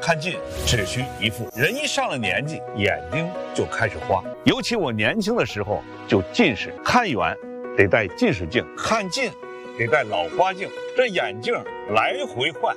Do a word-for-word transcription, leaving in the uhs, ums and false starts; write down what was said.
看近只需一副。人一上了年纪，眼睛就开始花。尤其我年轻的时候就近视，看远得戴近视镜，看近得戴老花镜，这眼镜来回换。